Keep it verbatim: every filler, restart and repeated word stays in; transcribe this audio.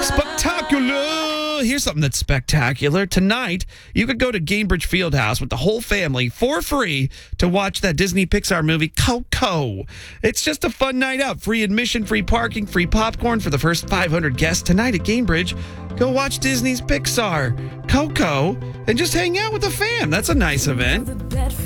Spectacular! Here's something that's spectacular. Tonight, you could go to Gainbridge Fieldhouse with the whole family for free to watch that Disney Pixar movie, Coco. It's just a fun night out. Free admission, free parking, free popcorn for the first five hundred guests tonight at Gainbridge. Go watch Disney's Pixar, Coco, and just hang out with the fam. That's a nice event.